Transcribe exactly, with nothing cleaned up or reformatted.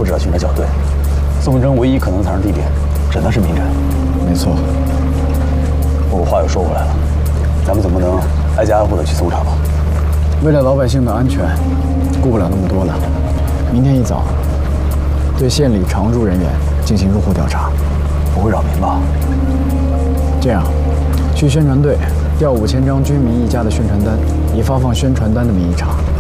不知道去哪儿缴队。宋征唯一可能藏身地点，只能是民宅。 没错。 不过话又说回来了，咱们总不能挨家挨户的去搜查吧？ 为了老百姓的安全，顾不了那么多了。明天一早，对县里常住人员进行入户调查。 不会扰民吧？ 这样，去宣传队调五千张居民一家的宣传单，以发放宣传单的名义查。